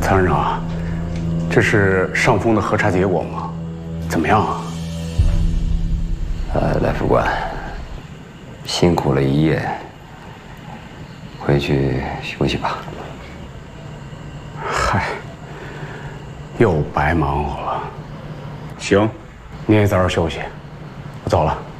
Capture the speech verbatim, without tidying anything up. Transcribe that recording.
参谋长啊，这是上峰的核查结果吗？怎么样啊？ 呃，赖副官，辛苦了一夜，回去休息吧。 嗨，又白忙活了。行，你也早点休息，我走了。